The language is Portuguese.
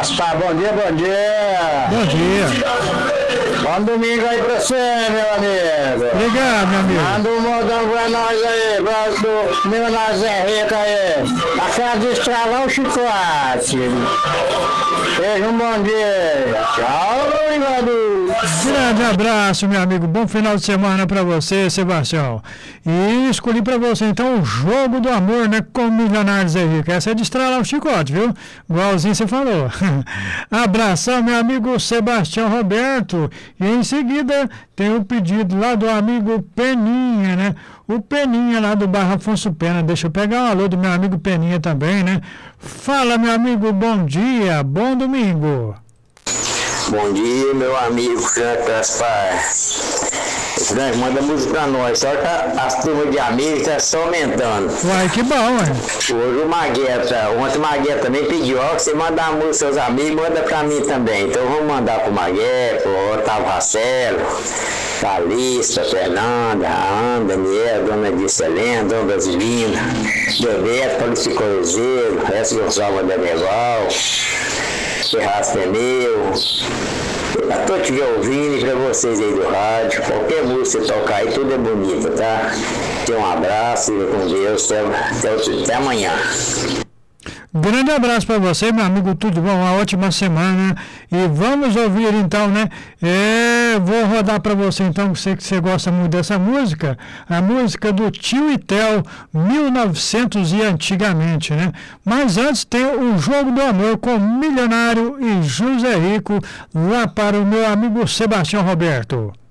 Gaspar, bom dia, bom dia. Bom dia. Bom domingo aí pra você, meu amigo. Obrigado, meu amigo. Manda um modão pra nós aí, gosto do meu Nazé Rico aí. A casa de estralar o chicote. Seja um bom dia. Tchau, obrigado. Grande abraço, meu amigo. Bom final de semana pra você, Sebastião. E escolhi pra você, então, o Jogo do Amor, né? Com Milionários Henrique. Essa é de estralar o chicote, viu? Igualzinho você falou. Abração, meu amigo Sebastião Roberto. E em seguida tem o pedido lá do amigo Peninha, né? O Peninha lá do bairro Afonso Pena. Deixa eu pegar um alô do meu amigo Peninha também, né? Fala, meu amigo, bom dia, bom domingo. Bom dia, meu amigo Frank Gaspar. Frank, manda música pra nós, só que as turmas de amigos estão só aumentando. Uai, que bom, ué. Hoje o Magueta, ontem o Magueta também pediu, ó, que você mandar a música pros seus amigos, manda pra mim também. Então vamos mandar pro Magueta, pro Otávio Racelo, Calista, Fernanda, Ana, Daniel, Dona Edichelena, Dona Brasilina, Bebeto, Paulo Cruzeiro, Resto Gonçalves Deneval, Ferraz Pneu. Eu tô te ouvindo e pra vocês aí do rádio, qualquer música que tocar aí, tudo é bonito, tá? Então um abraço, fica com Deus, até amanhã. Grande abraço para você, meu amigo, tudo bom? Uma ótima semana. E vamos ouvir então, né? Vou rodar para você então, sei que você gosta muito dessa música, a música do Tio e Theo, 1900 e antigamente, né? Mas antes tem o Jogo do Amor com Milionário e José Rico, lá para o meu amigo Sebastião Roberto.